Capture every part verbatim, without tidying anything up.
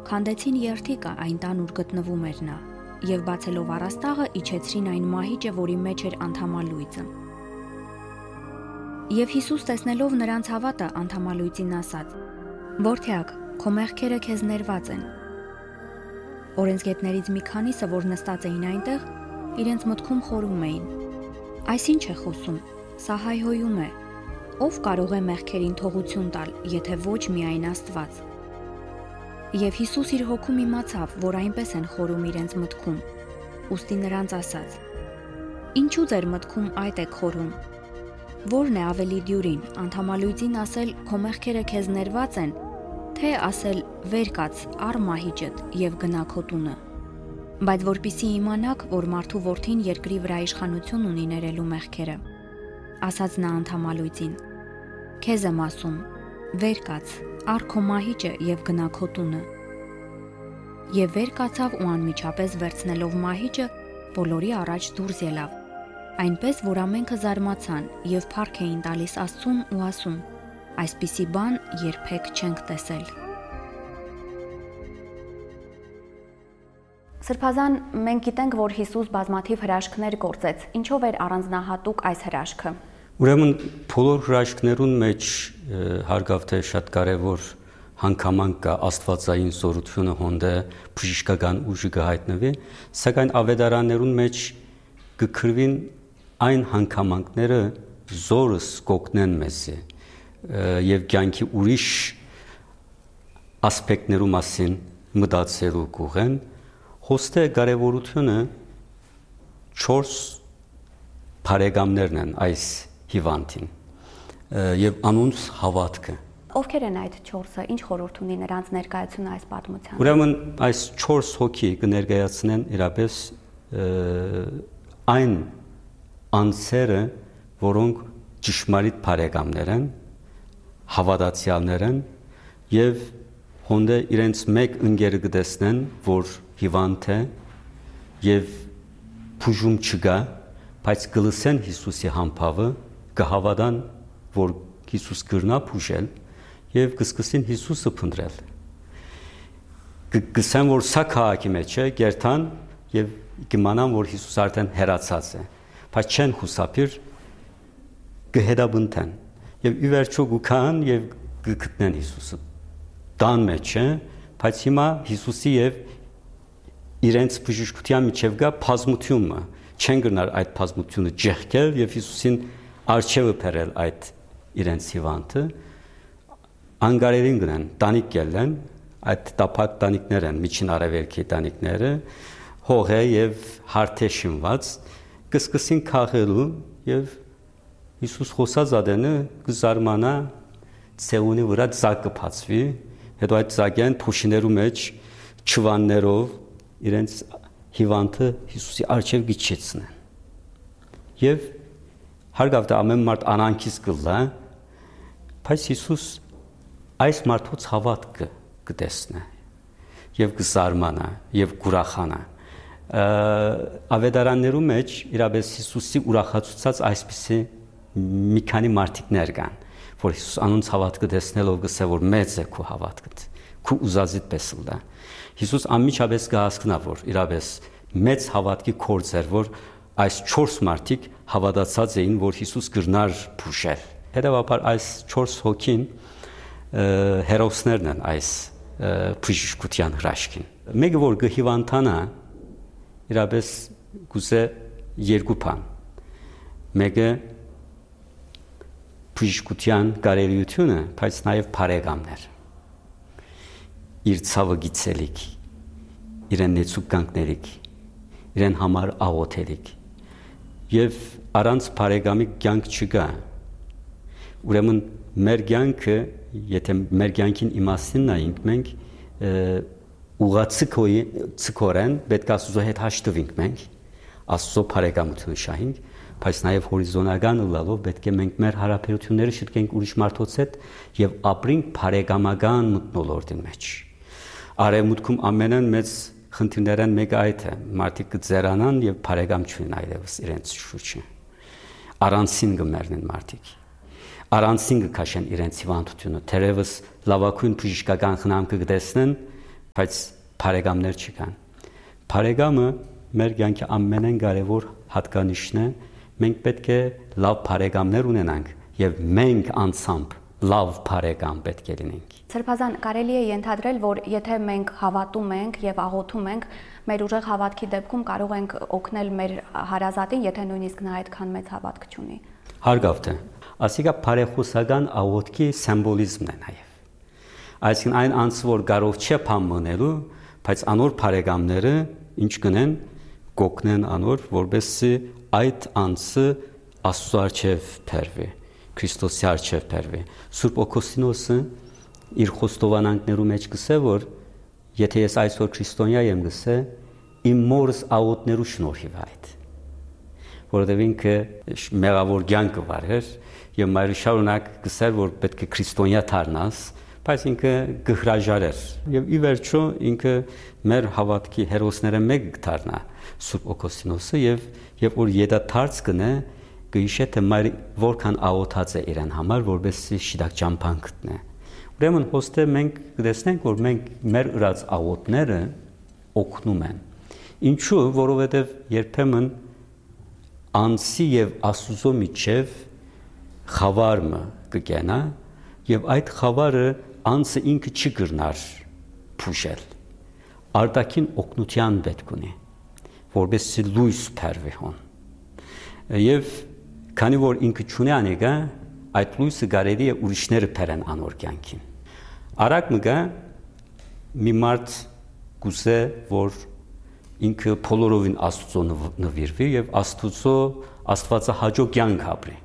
Քանդեցին երթիկը այն տան, ուր գտնվում էր նա, եւ բացելով առաստաղը իջեցրին այն մահիճը, որի մեջ էր անդամալույծը։ Եվ Հիսուս տեսնելով նրանց հավատը անդամալույծին ասաց. «Որդյակ, քո մեղքերը քեզ ներված են»։ Օրենսգետներից մի քանիսը, որ նստած էին այնտեղ, իրենց մտքում խորում էին. «Այս ինչ է խոսում, սա հայհոյում է, ով կարող է մեղքերին թողություն տալ, եթե ոչ միայն Աստված»։ Եվ Հիսուս իր հոգում իմացավ, որ այնպես են խորում իրենց մտքում, ուստի նրանց ասաց. «Ինչու ձեր մտքում այդ եք խորում, ո՞րն է ավելի դյուրին, անդամալույծին ասել քո մեղքերը քեզ ներված են, թե ասել վեր կաց, առ մահիճդ եւ գնա քո տունը»։ Բայց որպեսզի իմանաք, որ մարդու որդին երկրի վրա իշխանություն ունի ներելու մեղքերը, ասաց նա անդամալույծին. «Քեզ եմ ասում, վեր կաց, առ քո մահիճը եւ գնա քո տունը»։ Եվ վեր կացավ ու անմիջապես վերցնելով մահիճը, բոլորի առաջ դուրս ելավ, այնպես որ ամենքը զարմացան եւ փառք էին տալիս Աստծուն ու ասում. «Այսպիսի բան երբեք չենք տեսել»։ Սրբազան, մենք գիտենք, որ Հիսուս բազմաթիվ հրաշքներ գործեց, ինչով էր առանձնահատուկ այս հրաշքը։ Ուրեմն բոլոր հրաշքներուն մեջ հարգավ թե շատ կարևոր հանգամանք կա աստվածային զորությունը հոնդե բժշկական ուժը կհայտնվի, սակայն ավետարաններուն մեջ կգրվին այն հանգամանքները զորս կօգնեն մեզի եւ կյանքի ուրիշ ասպեկտներու մասին մտածելու կուղեն, հոստե կարևորությունը չորս բարեկամներն են այս հիվանդին եւ անոնց հավատքը։ Ովքեր են այդ չորսը, ինչ խորհուրդ ունի նրանց ներկայությունը այս պատմության։ Ուրեմն այս չորս հոգի կներկայացնեն իրապես այն անձերը, որոնք ճշմարիտ բարեկամներ են, հավատացյալներ են եւ հոնդե իրենց մեկ ընկերը կտեսնեն, որ հիվանդ է եւ բուժում չկա, բայց կլսեն Հիսուսի համբավը, կհավատան, որ Հիսուս կրնա բուժել եւ կսկսին Հիսուսը փնտրել։ Կսեն, որ սա քաղաքի մեջ է, գերտան եւ կիմանան, որ Հիսուս արդեն հեռացած է, բայց չեն խուսափիր կհետաբնթեն եւ ի վերջո գուքան եւ կգտնեն Հիսուսը։ Տան մեջ է, բայց հիմա Հիսուսի եւ իրենց բժշկության միջև կա բազմությունը, չեն գնար այդ բազմությունը ջեղքել եւ Հիսուսին արչեւը բերել այդ իրենց հիվանդը, անգարերին գնան, տանիք գելեն, այդ տափակ տանիքներ են, միջին արևելքի տանիքները, հող է եւ հարթե շինված, կսկսին քաղելու եւ Հիսուս խոսած ադենը կզարմանա, ցեունի վրա ծակ կփածվի, հետո այդ ծակեն փուշիներու մեջ չվաններով իրենց հիվանդը Հիսուսի արչև գիչեցնեն։ Եվ հարգավ դա ամեն մարդ անանքից կլա, բայց Հիսուս այս մարդուց հավատքը կտեսնե եւ կզարմանա եւ կուրախանա։ Ավետարաններու մեջ իրապես Հիսուսի ուրախացուցած այսպիսի մի քանի մարդիկներ կան, որ Հիսուս անոնց հավատքը տեսնելով գսե որ մեծ է քո հավատքդ, քո ուզածիդ պես լա։ Հիսուս անմիջապես կհասկնա, որ իրապես մեծ հավատքի կորձ էր, որ այս չորս մարդիկ հավատացած էին, որ Հիսուս կրնար բուժել։ Հետևաբար այս չորս հոգին հերոսներն են այս բժշկության հրաշքին։ Մեկը որ կհիվանդանա, իրապես գուցե երկու բան։ Մեկը բժշկության կարելիությունը, բայց նաև բարեկամներ։ Իր ցավը գիցելիք, իրեն նեցուկ կանգնելիք, իրեն համար աղոթելիք եւ առանց բարեկամի կյանք չկա։ Ուրեմն մեր կյանքը, եթե մեր կյանքին իմաստին նայենք, մենք ուղացիկոյի ցիկորեն պետք է Աստծո հետ հաշտվենք մենք, Աստծո բարեկամությունը շահենք, բայց նաև հորիզոնական լալով պետք է մենք մեր հարաբերությունները շտկենք ուրիշ մարդոց հետ եւ ապրենք բարեկամական մթնոլորտի մեջ։ Արևմուտքում ամենն մեծ խնդիրներն մեկը այդ է, մարդիկ կձերանան եւ բարեկամ չունեն այլևս իրենց շուրջը։ Առանցին կմեռնեն մարդիկ։ Առանցին կքաշեն իրենց հիվանդությունը, թերևս լավագույն բժշկական խնամքը կտեսնեն, բայց բարեկամներ չկան։ Բարեկամը մեր կյանքի ամենեն կարևոր հատկանիշն է, մենք պետք է լավ բարեկամներ ունենանք եւ մենք անցամբ լավ բարեկամ պետք է լինենք։ Սրբազան, կարելի է ենթադրել, որ եթե մենք հավատում ենք եւ աղոթում ենք, մեր ուժեղ հավատքի դեպքում կարող ենք օգնել մեր հարազատին, եթե նույնիսկ նա այդքան մեծ հավատք չունի։ Հարգավտ է։ Ասիկա բարեխոսական աղոթքի սիմվոլիզմն է նաեւ։ Այսինքն այն անձը, որ կարող չէ բան մնելու, բայց անոր բարեկամները ինչ կնեն, կօգնեն անոր, որովհետեւ այդ անձը Աստծո առջև բերվի, Քրիստոսի առջև բերվի։ Սուրբ Օգոստինոսը իր խոստովանանքներում մեջ գսե, որ եթե ես այսօր քրիստոնյա եմ գսե, իմ մորս աղոթներու շնորհիվ այդ։ Որովհետև ինքը մեղավոր կյանք վարեր եւ մայրը շարունակ գսեր, որ պետք է քրիստոնյա դառնաս, բայց ինքը գհրաժարեր եւ ի վերջո ինքը մեր հավատքի հերոսները մեկ դառնա Սուրբ Օգոստինոսը եւ եւ որ յետադարձ կնե գիշե թե մայր որքան աղոթած է իրեն համար, որովհետեւ շիդակ ճամփան գտնե։ Ուրեմն հոստե մենք կտեսնենք, որ մենք մեր ըրած աղոթները օգնում են։ Ինչու՞, որովհետեւ երբեմն անսի եւ Աստուծո միջև խավարը կգենա եւ այդ խավարը անսը ինքը չի գրնար փուշել։ Արտաքին օգնության պետք ունի, որովհետեւ լույս բերվի հոն։ Եվ քանի որ ինքը չունի անեգա, այդ լույսը կարելի է ուրիշները բերեն անոր կյանքին։ Արագ մգա մի մարդ գուզե, որ ինքը բոլորովին Աստծո նվիրվի եւ Աստծո Աստվածը հաջող կյանք ապրի։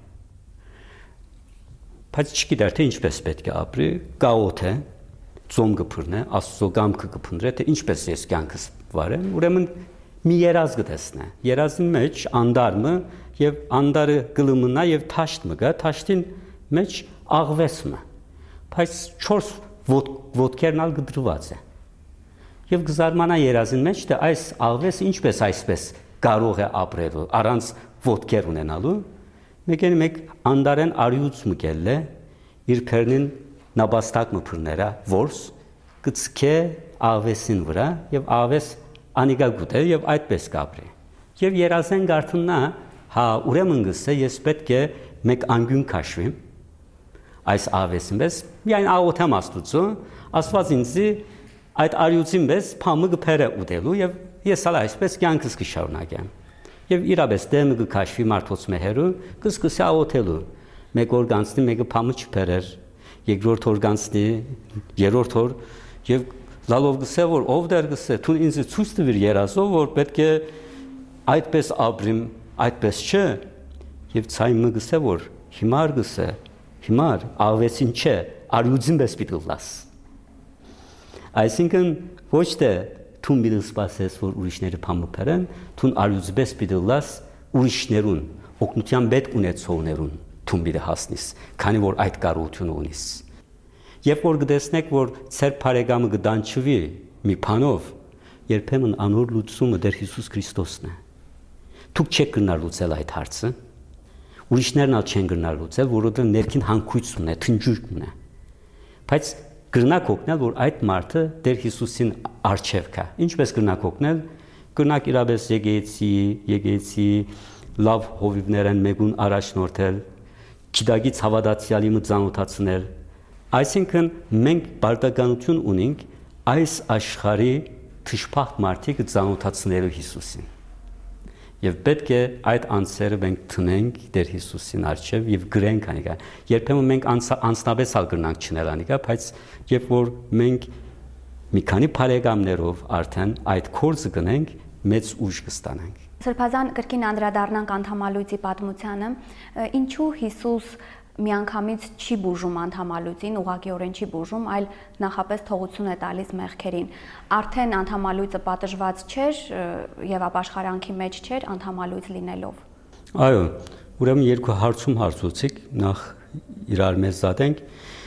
Բայց չգիտեր թե ինչպես պետք է ապրի, կաոթ է, ծոմ կփռնե, Աստծո կամքը կփնտրե, թե ինչպես ես կյանքս վարեմ, ուրեմն մի երազ կտեսնե։ Երազին մեջ անդարը եւ անդարը գլմնա եւ թաշտ մգա, թաշտին մեջ աղվեսը։ Բայց չորս ոտքերն ալ գդրված է։ Եվ գզարմանա երազին մեջ թե այս աղվեսը ինչպես այսպես կարող է ապրել առանց ոտքեր ունենալու։ Մեկեն մեկ անդարեն արյուծ մկել է իր փերնին նաբաստակ մփրներա որս գծկե աղվեսին վրա եւ աղվես անիգա գուտե եւ այդպես կապրի։ Եվ երազեն գարթուննա հա ուրեմն գսե ես պետք է մեկ անգյուն քաշվեմ այս աղվեսին պես միայն աղոթեմ Աստծո Աստված ինձի այդ արյուծին պես փամը գփերը ուտելու եւ ես ալա այսպես կյանքս կշարունակեմ։ Եվ իրապես դեմը կքաշվի մարդոց մեհերու, կսկսի աղոթելու։ Մեկ օր գանցնի, մեկը փամը չփերեր, երկրորդ օր գանցնի, երրորդ օր եւ լալով գսե որ ով դեր գսե, թուն ինձ ցույց տվիր երազով, որ պետք է այդպես ապրիմ, այդպես չէ։ Եվ ցայմը գսե որ հիմար գսե, հիմար աղվեսին չէ, արյուծին պես պիտի լաս։ Այսինքն ոչ թե թուն բիդը սպասես, որ ուրիշները փամը փերեն, թուն արյուծպես պիտի լաս ուրիշներուն, օգնության պետք ունեցողներուն թուն բիդը հասնիս, քանի որ այդ կարողությունը ունիս։ Երբ որ գտեսնեք, որ ծեր բարեկամը գդանչվի մի բանով, երբեմն անոր լուծումը դեր Հիսուս Քրիստոսն է։ Դուք չեք գնալ լուծել այդ հարցը, ուրիշներն ալ չեն գնալ լուծել, որովհետև ներքին հանգույցն է, թնջույքն է։ Բայց Գրնակ օգնել, որ այդ մարդը դեր Հիսուսին առջև կա։ Ինչպես գրնակ օգնել, գրնակ իրապես եկեցի, եկեցի լավ հովիվներեն մեկուն առաջնորդել, գիտագից հավատացյալի մը ծանոթացնել։ Այսինքն մենք բարդականություն ունենք այս աշխարհի թշփախտ մարդիկ ծանոթացնելու Հիսուսին։ Եվ պետք է այդ անձերը մենք տնենք դեր Հիսուսին առջև եւ գրենք անիկա։ Երբեմն մենք անձնապես ալ գրնանք չնել անիկա, բայց երբ որ մենք մի քանի բարեկամներով արդեն այդ կորձը գնենք, մեծ ուժ կստանանք։ Սրբազան կրկին անդրադառնանք անդամալույցի պատմությանը, ինչու Հիսուս միանգամից չի բուժում անդամալույցին, ուղղակիորեն չի բուժում, այլ նախապես թողություն է տալիս մեղքերին։ Արդեն անդամալույցը պատժված չէր եւ ապաշխարանքի մեջ չէր անդամալույց լինելով։ Այո, ուրեմն երկու հարցում հարցուցիկ, նախ իրար մեզ զատենք,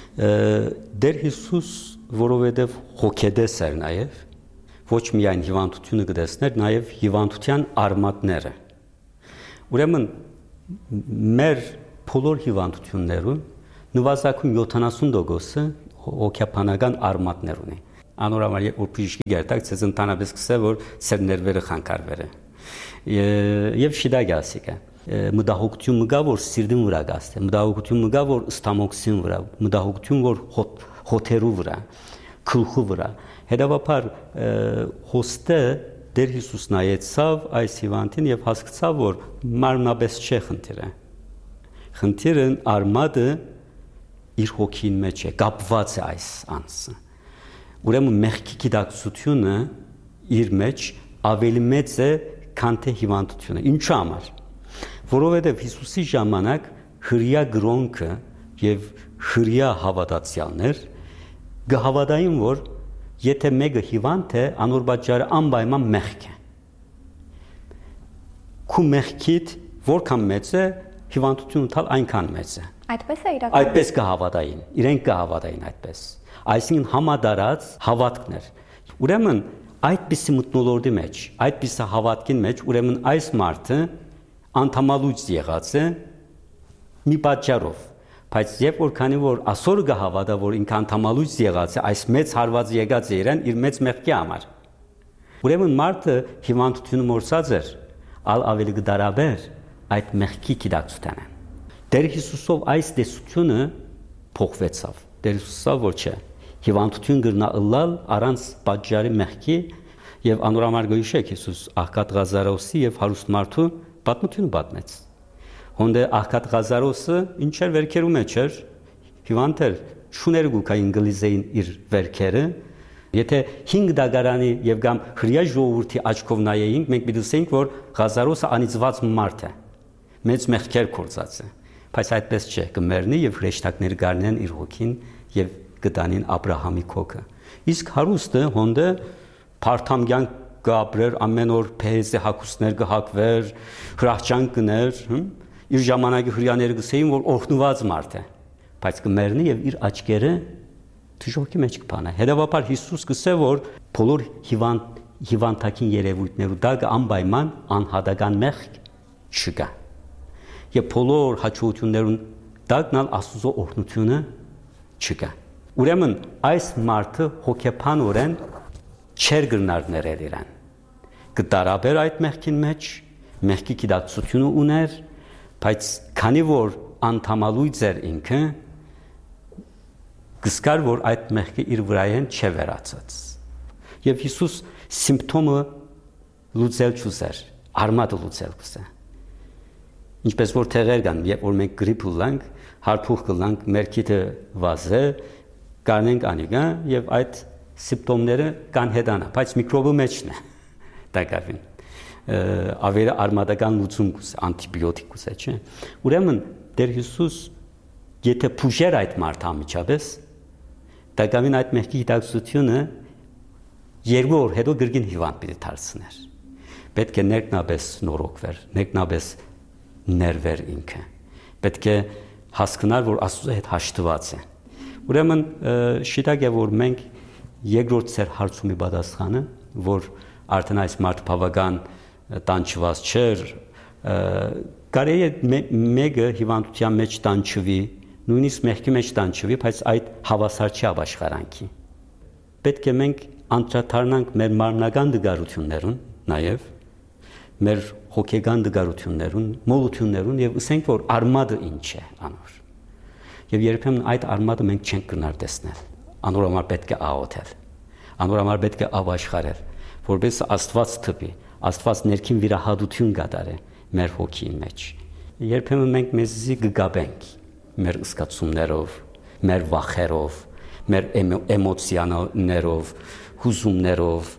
դեր Հիսուս, որովհետեւ հոգեդես էր նաեւ, ոչ միայն հիվանդությունը կտեսներ, նաեւ հիվանդության արմատները։ Ուրեմն մեր բոլոր հիվանդություններում նվազագույն յոթանասուն տոկոսը հոգեբանական արմատներ ունի։ Անորոշ որ բժիշկի գերտակ ցեզ ընդանրապես կսե որ ծեր ներվերը խանգարվերը։ Եվ շիդագ ասիկա մտահոգություն մգա որ սիրտին վրա գաստե, մտահոգություն մգա որ ստամոքսին վրա, մտահոգություն որ հոթերու վրա, քլխու վրա։ Հետևաբար հոստը Տեր Հիսուս նայեցավ այս հիվանդին եւ հասկացավ որ մարմնապես չէ խնդիրը։ Խնդիրը արմատը իր հոգին մեջ է, կապված է այս անձը։ Ուրեմն մեղքի գիտակցությունը իր մեջ ավելի մեծ է քան թե հիվանդությունը։ Ինչու՞ համար։ Որովհետև Հիսուսի ժամանակ հրյա գրոնքը եւ հրյա հավատացյալներ գհավատային որ եթե մեկը հիվանդ է անոր պատճառը անպայման մեղք է։ Քու մեղքիդ որքան մեծ է հիվանդությունը տալ այնքան մեծ է։ Այդպես է իրական։ Այդպես կհավատային, իրենք կհավատային այդպես։ Այսինքն համադարած հավատքներ։ Ուրեմն այդպիսի մտնոլորտի մեջ, այդպիսի հավատքին մեջ, ուրեմն այս մարդը անդամալուց եղած է մի պատճառով, բայց երբ որ քանի որ ասորը կհավատա որ ինքը անդամալուց եղած է, այս մեծ հարված եկած է իրեն իր մեծ մեղքի համար։ Ուրեմն մարդը հիվանդությունը մորցած էր, ալ ավելի կդարաբեր այդ մեղքի գիտակցությանը։ Տեր Հիսուսով այս տեսությունը փոխվեցավ։ Տեր Հիսուսը որ չէ, հիվանդություն գրնա ըլլալ առանց պատճառի մեղքի եւ անորոշ գույշեք Հիսուս աղքատ Ղազարոսի եւ հարուստ մարդու պատմությունը պատմեց։ Հոնդե աղքատ Ղազարոսը ինչեր վերքերու մեջ էր, հիվանդ էր, շուներ գուկային գլիզեին իր վերքերը, եթե հինգ դագարանի եւ կամ հրյա ժողովրդի աչքով նայեինք, մենք միտուսեինք, որ Ղազարոսը անիծված մարդ է, մեծ մեղքեր կործած է, բայց այդպես չէ, կմեռնի եւ հրեշտակներ գարնեն իր հոգին եւ կտանին Աբրահամի քոքը։ Իսկ հարուստը հոնդե փարթամյան կապրեր ամեն օր փեզե հակուսներ կհակվեր, հրախճան կներ, իր ժամանակի հрьяաները գսեին որ օրհնված մարդ է, բայց կմեռնի եւ իր աչքերը դժոխքի մեջ կփանա։ Հետևաբար Հիսուս գսե որ բոլոր հիվանդ հիվանդակին երևույթներու դակը անպայման անհատական մեղք չկա։ Եվ բոլոր հաջողություններուն դակնալ Աստծո օրհնությունը չկա։ Ուրեմն այս մարդը հոգեբանորեն չեր գրնար ներել իրան։ Կտարաբեր այդ մեղքին մեջ, մեղքի գիտակցությունը ուներ, բայց քանի որ անդամալույց էր ինքը, գսկար որ այդ մեղքը իր վրայեն չէ վերացած։ Եվ Հիսուս սիմպտոմը լուծել չուզեր, արմատը լուծել կուզե։ Ինչպես որ թեղեր կան, երբ որ մենք գրիպ ունենք, հարփուխ կլանք, մերքիթը վազե, կանենք անիգա եւ այդ սիմպտոմները կան հետանա, բայց միկրոբը մեջն է։ Դակավին ավելի արմատական լուծում կուզե, անտիբիոտիկ կուզե, չէ։ Ուրեմն Տեր Հիսուս եթե փուժեր այդ մարդը ամիջապես, դակավին այդ մեղքի գիտակցությունը երկու օր հետո գրգին հիվանդ պիտի դարձներ։ Պետք է ներքնաբես նորոգվեր, ներքնաբես ներվեր ինքը։ Պետք է հասկանալ, որ Աստծո հետ հաշտված է։ Ուրեմն շիտակ է որ մենք երկրորդ ծեր հարցումի պատասխանը, որ արդեն այս մարդը բավական տանջված չէր, կարելի է մեկը հիվանդության մեջ տանջվի, նույնիսկ մեղքի մեջ տանջվի, բայց այդ հավասար չի ապաշխարանքի։ Պետք է մենք անդրադառնանք մեր մարմնական դգարություններուն, նաև մեր հոգեգան դգարություններուն, մոլություններուն եւ ասենք որ արմատը ինչ է անոր։ Եվ երբեմն այդ արմատը մենք չենք կրնար տեսնել։ Անորոշ պետք է աղոթել։ Անորոշ պետք է ապաշխարել, որպես Աստված թփի, Աստված ներքին վիրահատություն կատարի մեր հոգին մեջ։ Երբեմն մենք մեզի կգաբենք մեր զգացումներով, մեր վախերով, մեր էմոցիաներով, հուզումներով,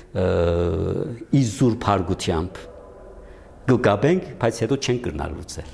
իզուր փարգությամբ գգաբենք, բայց հետո չենք կրնալ լուծել։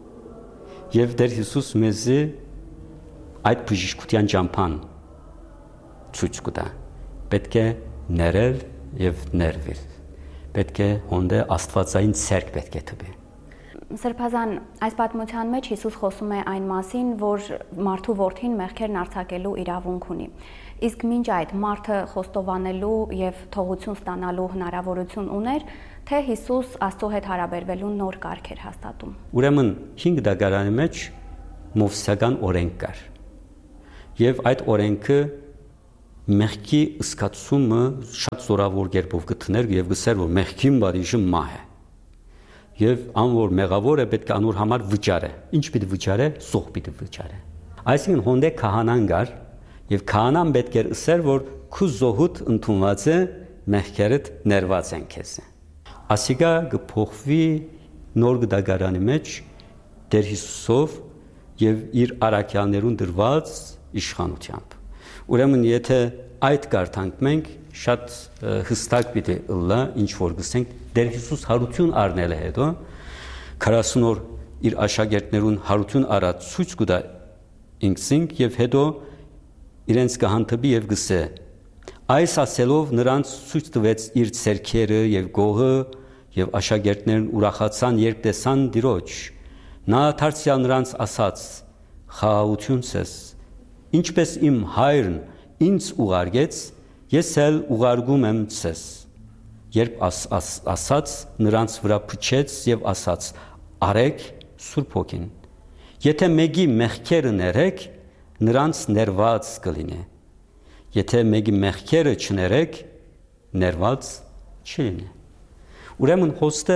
Եվ Տեր Հիսուս մեզի այդ բժշկության ճամփան ցույց կտա։ Պետք է ներել եւ ներվել։ Պետք է հոնդե Աստվածային ցերկ պետք է թվի։ Սրբազան, այս պատմության մեջ Հիսուս խոսում է այն մասին, որ մարդու որդին մեղքերն արձակելու իրավունք ունի։ Իսկ մինչ այդ մարդը խոստովանելու եւ թողություն ստանալու հնարավորություն ուներ, թե Հիսուս Աստծո հետ հարաբերվելու նոր կարգ էր հաստատում։ Ուրեմն հինգ դագարանի մեջ մովսեսական օրենք կար։ Եվ այդ օրենքը մեղքի սկացումը շատ զորավոր կերպով գտներ եւ գսեր որ մեղքին բարիժը մահ է եւ ան որ մեղավոր է պետք է անոր համար վճարե ինչ պիտի վճարե սող պիտի վճարե այսինքն հոնդե քահանան գար եւ քահանան պետք է ասեր որ քու զոհուտ ընդունված է մեղքերդ ներված են քեզ ասիգա գփոխվի նոր գդագարանի մեջ Տեր Հիսուսով եւ իր արաքյաներուն դրված իշխանությամբ ուրեմն եթե այդ կարդանք մենք շատ հստակ պիտի ըլլա ինչ որ գսենք Տեր Հիսուս հարություն առնել է հետո քառասուն օր իր աշակերտներուն հարություն արած ցույց կտա ինքսինք եւ հետո իրենց կհանդիպի եւ գսե այս ասելով նրանց ցույց տվեց իր ցերքերը եւ գողը եւ աշակերտներն ուրախացան երբ տեսան Տիրոջ նա դարձյալ նրանց ասաց խաղաղություն ցես ինչպես իմ հայրն ինձ ուղարկեց ես էլ ուղարկում եմ ցես երբ աս, աս, ասաց նրանց վրա փչեց եւ ասաց արեք Սուրբ Հոգին եթե մեկի մեղքերը ներեք նրանց ներված կլինի եթե մեկի մեղքերը չներեք ներված չլինի ուրեմն հոստը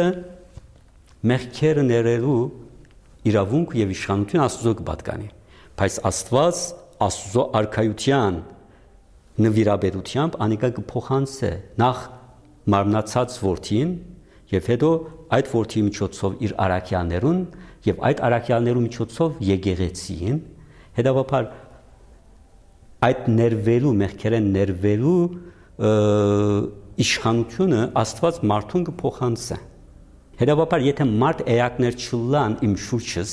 մեղքերը ներելու իրավունք եւ իշխանություն Աստծո կպատկանի բայց Աստված Աստծո արքայության նվիրաբերությամբ անիկա կփոխանցե նախ մարմնացած որդին եւ հետո այդ որդի միջոցով իր արաքյաներուն եւ այդ արաքյաներու միջոցով եկեղեցին հետաբար այդ ներվելու մեղքերեն ներվելու իշխանությունը Աստված մարդուն կփոխանցե հետաբար եթե մարդ էակներ չլան իմ շուրջս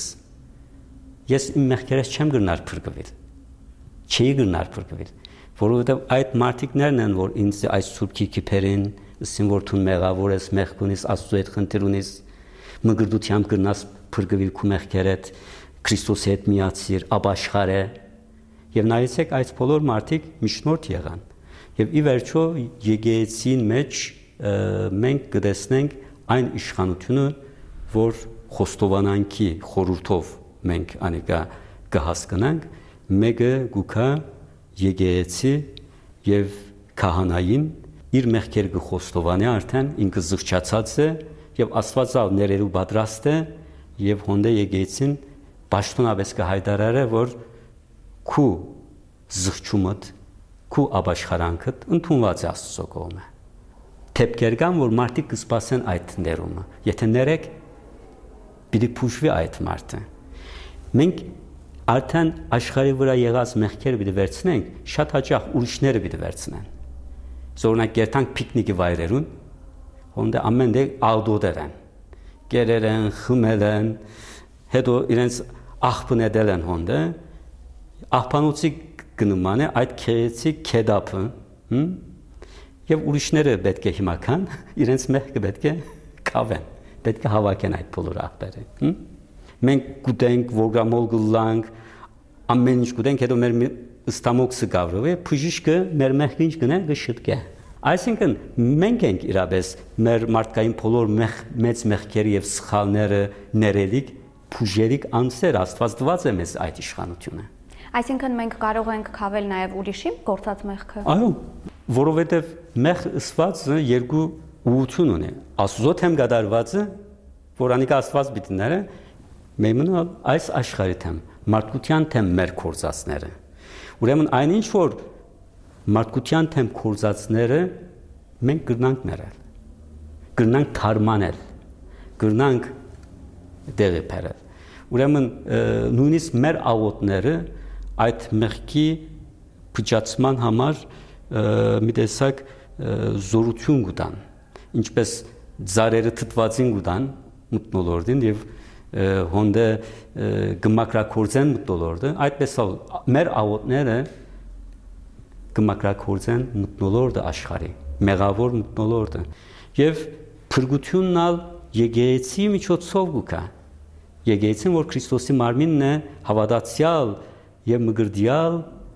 ես իմ մեղքերս չեմ գնար փրկվել չի գնար փրկվել որովհետեւ այդ մարդիկներն են որ ինձ այս սուրբքի քիփերին ասին որ դու մեղավոր ես մեղք ունես Աստծո հետ խնդիր ունես մգրդությամբ գնաս փրկվել քո մեղքերդ Քրիստոսի հետ միացիր ապաշխարե եւ նայեցեք այս բոլոր մարդիկ միջնորդ եղան եւ ի վերջո եկեղեցին մեջ մենք կտեսնենք այն իշխանությունը որ խոստովանանքի խորհրդով մենք անիկա կհասկանանք մեկը գուքա եկեղեցի եւ քահանային իր մեղքեր կխոստովանի արդեն ինքը զղջացած է եւ Աստվածալ ներելու պատրաստ է եւ հոնդե եկեղեցին պաշտոնապես կհայտարարե որ քու զղջումդ քու ապաշխարանքդ ընդունված է Աստծո կողմը թեփքեր կան որ մարդիկ կսպասեն այդ ներումը եթե ներեք պիտի փուշվի այդ մարդը մենք արդեն աշխարհի վրա եղած մեղքերը պիտի վերցնենք շատ հաճախ ուրիշները պիտի վերցնեն զորնակ երթանք պիկնիկի վայրերուն հոնդե ամեն դե աղդոդեր են կերեր են խմել են հետո իրենց աղբնեդել են հոնդե աղբանոցի գնման է այդ քեղեցի քեդապը եւ ուրիշները պետք է հիմա կան իրենց մեղքը պետք է կավեն պետք է հավաքեն այդ բոլոր աղբերը մենք գուտենք վորգամոլ գլանք ամեն ինչ գուտենք հետո մեր ստամոքսը գավրովե փուժիշկը մեր մեղքը ինչ գնա գշտկե այսինքն մենք ենք իրապես մեր մարդկային բոլոր մեծ մեղքերը եւ սխալները ներելիք փուժերիկ անձեր Աստված տված է մեզ այդ իշխանությունը այսինքն մենք կարող ենք քավել նաեւ ուրիշի գործած մեղքը այո որովհետեւ մեղ ըսվածը երկու ուղղություն ունի Աստծո թեմ գդարվածը որ անիկա Աստված պիտի ները մեմնա այս աշխարհի թեմ մարդկության թեմ մեր կորզածները ուրեմն այնինչ որ մարդկության թեմ կորզածները մենք գրնանք ներել գրնանք թարմանել գրնանք դեղի բերել ուրեմն նույնիսկ մեր աղոթները այդ մեղքի փճացման համար մի տեսակ զորություն կտան ինչպես ծառերը թթվածին կտան մտնոլորդին եւ հոնդե գմակրակորձեն մտնոլորդը այդպես մեր աղոթները գմակրակորձեն մտնոլորդը աշխարհի մեղավոր մտնոլորդը եւ փրկությունն ալ եկեղեցի միջոցով կա եկեղեցին որ Քրիստոսի մարմինն է հավատացյալ եւ մգրդյալ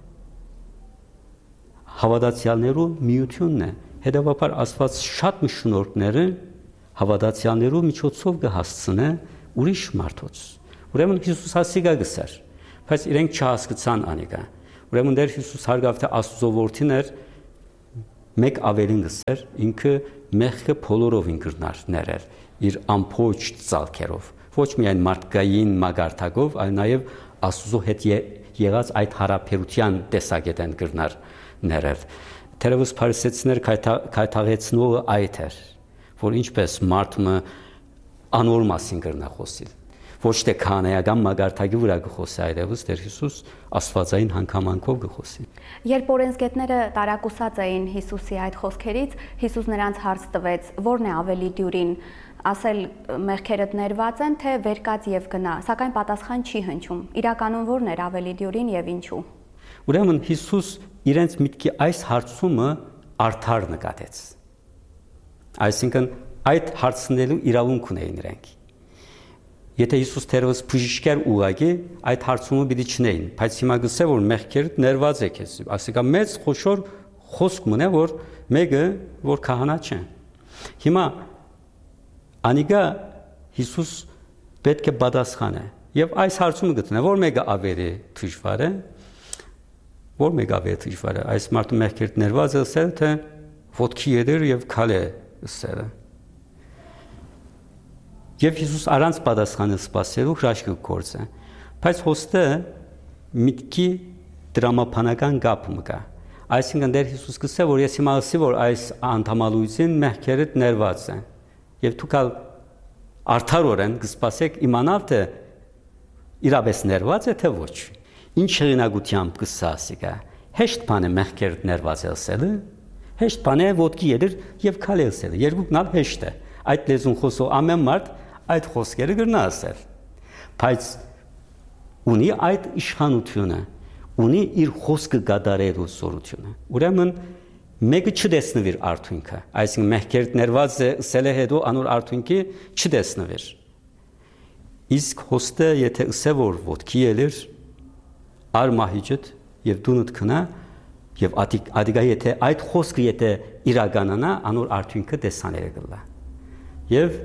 հավատացյալներու միությունն է հետեւաբար Աստված շատ մշնորհները հավատացյալներու միջոցով կհասցնե ուրիշ մարդոց ուրեմն Հիսուս ասիգա գսեր բայց իրենք չհասկացան անիկա Ուրեմն դեր Հիսուս հարգավ թե Աստծո որդին էր, մեկ ավելին գսեր, ինքը մեղքը բոլորով ինքնար ներեր, իր ամփոփ ցալքերով, ոչ միայն մարդկային մագարտակով, այլ նաև Աստծո հետ եղած այդ հարաբերության տեսակետեն կրնար ներեր։ Թերևս փարիսեցիներ քայթաղեցնողը այդ էր, որ ինչպես մարդը անոր մասին կրնա խոսիլ, ոչ թե քահանայական մագարտակի վրա կխոսի, այլևս Տեր Հիսուս աստվածային հանգամանքով կխոսի։ Երբ օրենսգետները տարակուսած էին Հիսուսի այդ խոսքերից, Հիսուս նրանց հարց տվեց, ո՞րն է ավելի դյուրին, ասել մեղքերդ ներված են, թե վերկաց եւ գնա, սակայն պատասխան չի հնչում։ Իրականում ո՞րն էր ավելի դյուրին եւ ինչու։ Ուրեմն Հիսուս իրենց միտքի այս հարցումը արդար նկատեց։ Այսինքն այդ հարցնելու իրավունք ունեին իրենք։ Եթե Հիսուս թերևս բժիշկեր ուղակի այդ հարցումը պիտի չնեին, բայց հիմա գսե որ մեղքերդ ներված է քեզ, ասիկա մեծ խոշոր խոսք մնա որ մեկը որ քահանա չէ։ Հիմա անիգա Հիսուս պետք է պատասխանը եւ այս հարցումը գտնե որ մեկը ավելի դժվար է, որ մեկը ավելի դժվար է, այս մարդը մեղքերդ ներված է ասել թե ոտքի յետեր եւ քալե ասել։ Եվ Հիսուս առանց պատասխանը սպասելու հրաշք գործը, բայց հոստը միտքի դրամապանական կապը կա։ Այսինքն դեր Հիսուս գսե որ ես հիմա ասի որ այս անդամալույցին մեղքերդ ներված են, եւ դուք արդարորեն կսպասեք իմանալ թե իրապես ներված է թե ոչ։ Ինչ հեղինակությամբ կսասիկա։ Հեշտ բան է մեղքերդ ներված է ասելը, հեշտ բան է ոտքի յետեր եւ քալե ասելը։ Երկուքն ալ հեշտ է։ Այդ լեզուն խոսող ամեն մարդ այդ խոսքերը կրնա ասել, բայց ունի այդ իշխանությունը, ունի իր խոսքը կատարելու զորությունը։ Ուրեմն մեկը չտեսնվիր արդյունքը, այսինքն մեղքերդ ներված է ասել է հետո անոր արդյունքի չտեսնվիր։ Իսկ հոստը եթե ասե որ ոտքի ելեր ար մահիճդ եւ դունդ քնա եւ ադիգա եթե այդ խոսքը եթե իրականանա անոր արդյունքը տեսաները կլա։ Եվ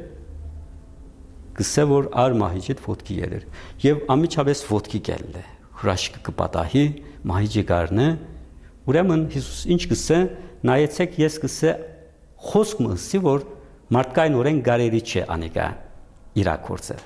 գսե որ ար մահիճդ ոտքի ելեր եւ ամիջապես ոտքի գելել է հրաշքը կպատահի մահիճի գարնը ուրեմն Հիսուս ինչ գսե նայեցեք ես գսե խոսք մսի որ մարդկային օրեն գարերի չէ անիկա իրակորցել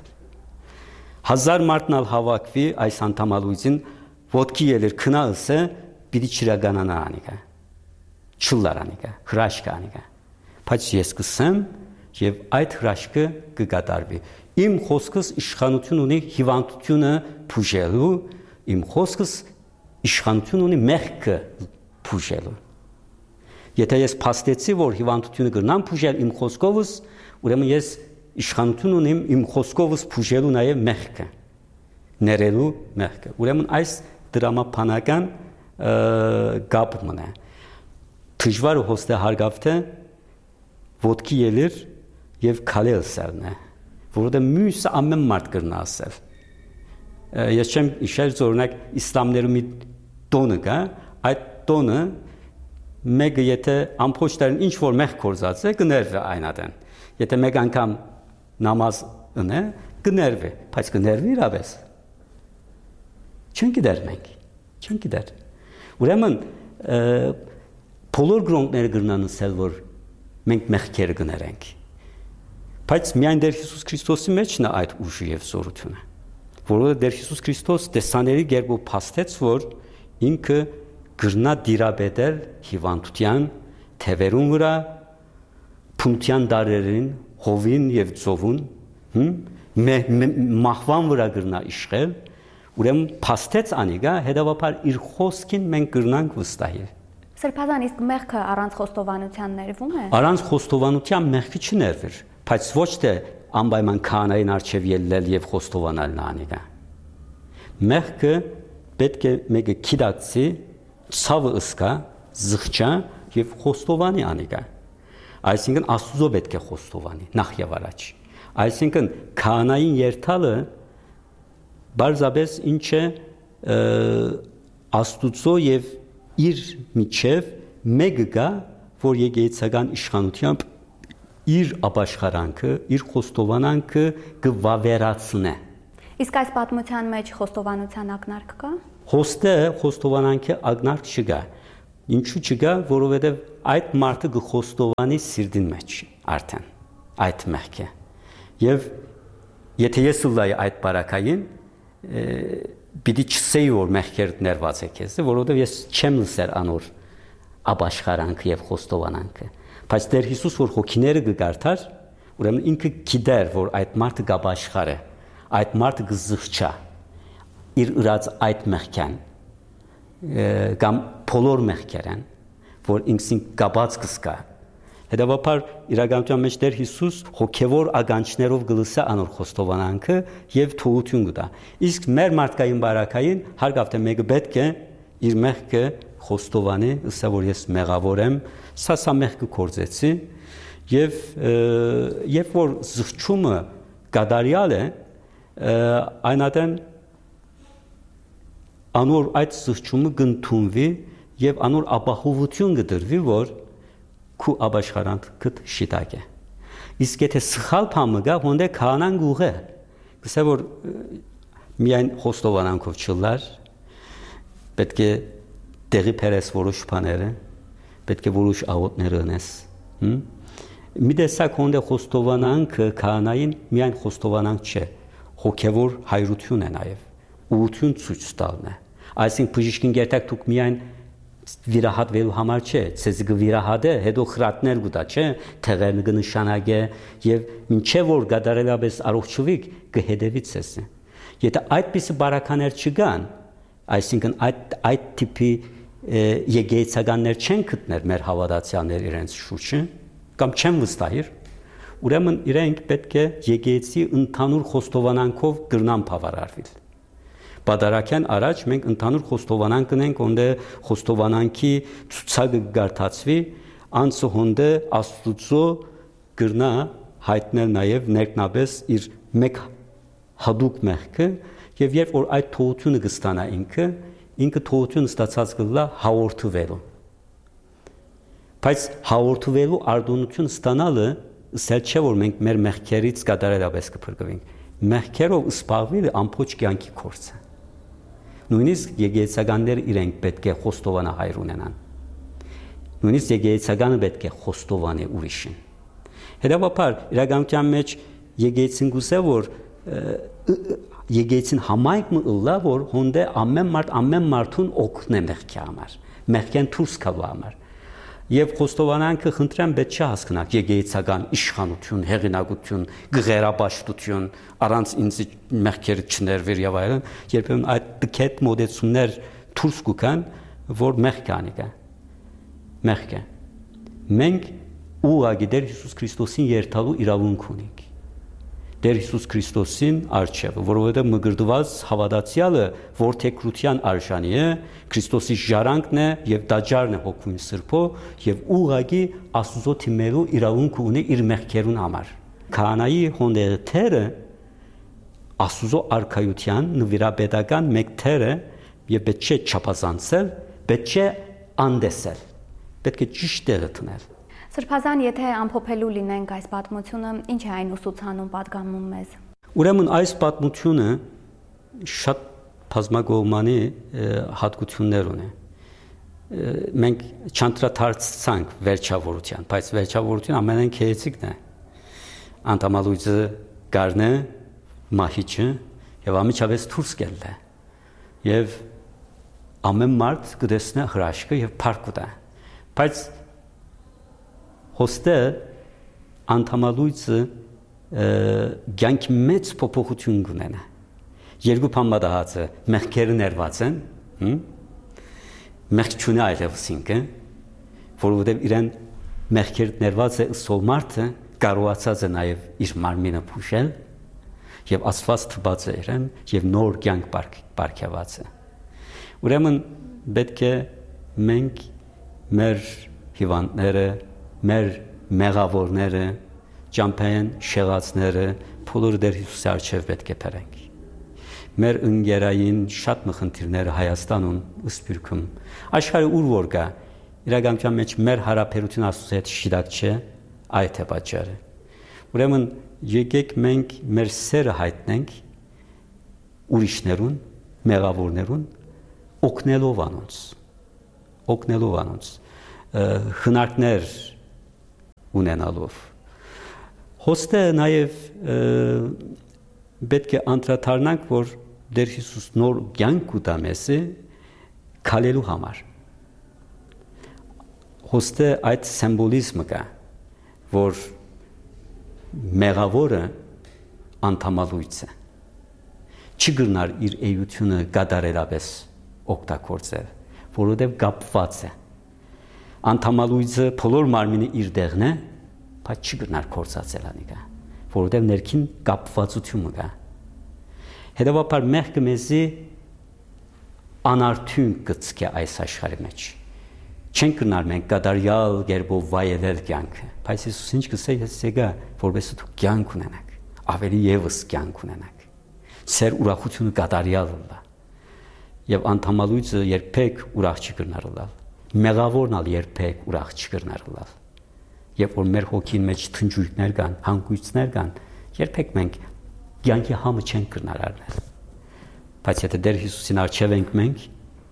հազար մարդնալ հավաքվի այս անդամալույցին ոտքի ելեր քնալսը պիտի չիրականանա անիկա չլար անիկա հրաշքը անիկա բայց ես գսեմ եւ այդ հրաշքը կկատարվի իմ խոսքս իշխանություն ունի հիվանդությունը փուժելու իմ խոսքս իշխանություն ունի մեղքը փուժելու եթե ես փաստեցի որ հիվանդությունը կգնամ փուժել իմ խոսքովս ուրեմն ես իշխանություն ունիմ իմ խոսքովս փուժելու նաեւ մեղքը ներելու մեղքը ուրեմն այս դրամապանական գապն է դժվար հոստը հարգավ թե ոտքի ելեր եւ քալե ասելն է որովհետեւ մյուս ամեն մարդ կրնա ասել ես չեմ իշել օրինակ իսլամներում մի տոնը կա այդ տոնը մեկը եթե ամփոփտարին ինչ որ մեղ կորզած է կներվի այնադեն եթե մեկ անգամ նամազ ունե կներվի բայց կներվի իրապես չեն գիտեր մենք չեն գիտեր ուրեմն բոլոր գրոնքները կրնան ասել որ մենք մեղքեր կներենք բայց միայն Տեր Հիսուս Քրիստոսի մեջն է այդ ուժը եւ զորությունը որովհետեւ Տեր Հիսուս Քրիստոս տեսաների գերբով փաստեց որ ինքը գրնա դիրաբետել հիվանդության թևերուն վրա փունտյան դարերին հովին եւ ծովուն մահվան վրա գրնա իշխել ուրեմն փաստեց անիգա հետեւաբար իր խոսքին մենք գրնանք վստահել Սրբազան իսկ մեղքը առանց խոստովանության ներվում է Առանց խոստովանության մեղքը չներվեր բայց ոչ թե անպայման քահանային արչև ելնել եւ խոստովանալ նանիգա մեղքը պետք է մեկը քիդակցի ցավը ըսկա զղջա եւ խոստովանի անիգա այսինքն Աստուծո պետք է խոստովանի նախ եւ առաջ այսինքն քահանային երթալը բարձաբես ինչ է Աստուծո եւ իր միջև մեկը գա որ եկեղեցական իշխանությամբ իր ապաշխարանքը իր խոստովանանքը կվավերացնե Իսկ այս պատմության մեջ խոստովանության ակնարկ կա հոստը խոստովանանքը ագնարկ չգա։ Ինչու չգա, որովհետև այդ մարդը գխոստովանի սիրտին մեջ արդեն այդ մեղքը։ Եվ եթե ես ուլայի այդ բարակային, պիտի չսեի որ մեղքեր ներված է քեզ, որովհետև ես չեմ լսեր անոր աբաշխարանքը եւ խոստովանանքը։ Բայց Տեր Հիսուս որ հոգիները գարտար, ուրեմն ինքը գիտեր որ այդ մարդը գաբաշխար է, այդ մարդը գզղչա իր ուրած այդ մեղքան կամ բոլոր մեղքերն, որ ինքսին գաբած կսկա։ Հետևաբար իրականության մեջ Տեր Հիսուս հոգևոր ագանչներով գլսա անոր խոստովանանքը եւ թողություն կտա։ Իսկ մեր մարդկային բարակային հարգավ թե մեկը պետք է իր մեղքը խոստովանի, ասա որ ես մեղավոր եմ, սա սա մեղքը կործեցի եւ երբ որ զղջումը գադարյալ է, այնատեն անոր այդ զղջումը կընդունվի եւ անոր ապահովություն կդրվի, որ քու աբաշխարանքը շիտակ է։ Իսկ եթե սխալ բան գա, հոնդե քանան գուղը։ Գսե որ միայն խոստովանանքով չլար, պետք է տեղի փերես որոշ բաները, պետք է որոշ աղոթներ ունես։ Մի տեսակ հոնդե խոստովանանքը քանային միայն խոստովանանք չէ, հոգևոր հայրություն է նաեւ, ուղղություն ցույց տալն է։ Այսինքն բժիշկին գերտակ դուք միայն վիրահատվելու համար չէ, ցեզ գվիրահատե, հետո խրատներ գուտա, չէ, թեղերն կնշանակե եւ ինչեւ որ գադարելապես առողջվիկ կհետևի ցեզ։ Եթե այդպիսի բարականեր չգան, այսինքն այդ այդ տիպի եկեղեցականներ չեն գտներ մեր հավատացյալներ իրենց շուրջը, կամ չեն վստահիր, ուրեմն իրենք պետք է եկեղեցի ընդհանուր խոստովանանքով գրնան բավարարվել։ Պատարակյան առաջ մենք ընդհանուր խոստովանանք ունենք, ոնդե խոստովանանքի ցուցակը գարտացվի, անցը հոնդե Աստուծո գրնա հայտնել նաև ներքնաբես իր մեկ հadoop մեղքը, եւ երբ որ այդ թողությունը կստանա ինքը, ինքը թողություն ստացած կլա հաղորդվելու։ Բայց հաղորդվելու արդյունություն ստանալը սել չէ որ մենք մեր մեղքերից կատարելապես կփրկվենք։ Մեղքերով սպառվելը ամբողջ կյանքի կորց է։ Նույնիսկ եկեղեցականները իրենք պետք է խոստովանահայր ունենան։ Նույնիսկ եկեղեցականը պետք է խոստովանի ուրիշին։ Հետևաբար իրականության մեջ եկեղեցին գուսե որ եկեղեցին համայնք մըլլա որ հոնդե ամեն մարդ ամեն մարդուն օգնե մեղքի համար, մեղքեն դուրս գալու համար։ Եվ խոստովանանքը խնդրեմ պետք չէ հասկանալ եկեղեցական իշխանություն, հեղինակություն, գղերապաշտություն, առանց ինձ մեղքերը չներվեր եւ այլն, երբեմն այդ դքետ մոդեցումներ դուրս կգան, որ մեղք անիկա։ Մեղք է։ Մենք ուղղակի Տեր Հիսուս Քրիստոսին երթալու իրավունք ունենք։ Տեր Հիսուս Քրիստոսին արչև, որովհետև մգրդված հավատացյալը որդեգրության արժանի է, Քրիստոսի ժառանգն է եւ դաջարն է հոգուն սրբով եւ ուղղակի Աստծո թիմելու իրավունք ունի իր մեղքերուն համար։ Քահանայի հոնդերը թերը Աստծո արքայության նվիրապետական մեկ թերը եւ պետք չէ չափազանցել, պետք չէ անդեսել, պետք է ճիշտ տեղը տնել։ Սրբազան, եթե ամփոփելու լինենք այս պատմությունը, ինչ է այն ուսուցանում, պատգամում մեզ։ Ուրեմն այս պատմությունը շատ բազմակողմանի հատկություններ ունի։ Մենք չանդրադարձանք վերջավորության, բայց վերջավորությունը ամենայն քեեցիկն է։ Անտամալույցը գարնը, մահիճը եւ ամիջավես դուրս գելն է։ Եվ ամեն մարդ կտեսնի հրաշքը եւ փառք ունի։ Բայց հոստը անդամալույցը գյանքի մեծ փոփոխություն կունենա։ Երկու բան մտահացը մեղքերը ներված են, մեղք չունի այլևս ինքը, որովհետև իրեն մեղքերը ներված է սով մարդը կարողացած է նաև իր մարմինը փուշել եւ Աստված թված է իրեն եւ նոր կյանք բարգեւած է։ Ուրեմն պետք է մենք մեր հիվանդները մեր մեղավորները, ճամփային շեղածները, բոլորը Տեր Հիսուսի առջև պետք է բերենք։ Մեր ընկերային շատ մխնդիրները Հայաստանում, Սփյուռքում, աշխարհի ուր որ կա, իրականության մեջ մեր հարաբերությունը Աստծո հետ շիտակ չէ, այդ է պատճառը։ Ուրեմն եկեք մենք մեր սերը հայտնենք ուրիշներուն, մեղավորներուն, օգնելով անոնց, օգնելով անոնց, հնարքներ ունենալով։ Հոստը նաև պետք է անդրադառնանք, որ Տեր Հիսուս նոր կյանք ուտա մեզի քալելու համար։ Հոստը այդ սիմվոլիզմը կա, որ մեղավորը անդամալույց է։ Չգնար իր էությունը գադարելապես օգտագործել, որովհետև կապված է։ Անդամալույցը բոլոր մարմինի իր տեղն է, բայց չգնար կործածել անիկա, որովհետև ներքին կապվածություն կա։ Հետևաբար մեղքը մեզի անարդյուն կծկե այս աշխարհի մեջ։ Չենք գնար մենք կատարյալ կերպով վայելել կյանքը, բայց Հիսուս ինչ կսե, ես եկա, որովհետև դուք կյանք ունենաք, ավելի եւս կյանք ունենաք։ Ձեր ուրախությունը կատարյալ լա։ Եվ անդամալույցը երբեք ուրախ չի կրնար լալ։ Մեղավորն ալ երբեք ուրախ չի կրնար լալ։ Երբ որ մեր հոգին մեջ թնջույքներ կան, հանգույցներ կան, երբեք մենք կյանքի համը չենք կրնար առնել։ Բայց եթե Տեր Հիսուսին առջև ենք մենք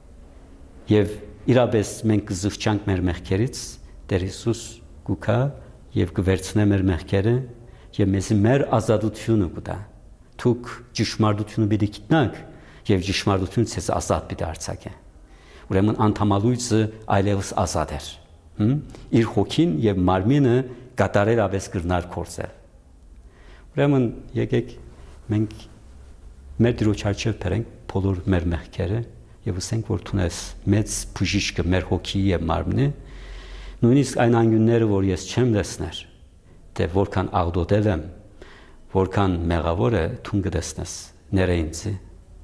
եւ իրապես մենք կզղջանք մեր մեղքերից, Տեր Հիսուս կուքա եւ կվերցնե մեր մեղքերը եւ մեզ մեր ազատությունը կտա։ Դուք ճշմարտությունը պիտի գիտնաք եւ ճշմարտությունը ցես ազատ պիտի արձակե։ Ուրեմն անդամալույցը այլևս ազատ էր։ Իր հոգին եւ մարմինը կատարել ավես կրնար կորցել։ Ուրեմն եկեք մենք մեր Տիրոջ առջև բերենք բոլոր մեր մեղքերը եւ ասենք, որ թունես մեծ բժիշկը մեր հոգի եւ մարմնի, նույնիսկ այն անգյունները, որ ես չեմ լսներ, թե որքան աղդոտել եմ, որքան մեղավոր է, թուն կտեսնես ներեինցի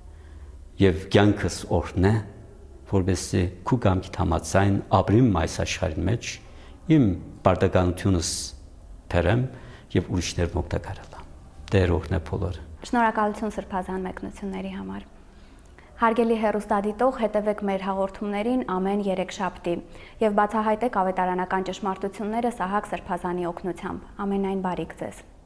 եւ կյանքս օրհնե, որովհետեւ քու կամքի համաձայն ապրիմ այս աշխարհի մեջ, իմ պարտականությունս բերեմ եւ ուրիշներն օգտակարել։ Տեր օրհնե բոլորը։ Շնորհակալություն սրբազան մեկնությունների համար։ Հարգելի հեռուստադիտող, հետևեք մեր հաղորդումներին ամեն երեքշաբթի եւ բացահայտեք ավետարանական ճշմարտությունները Սահակ Սրբազանի օգնությամբ։ Ամենայն բարիք ձեզ։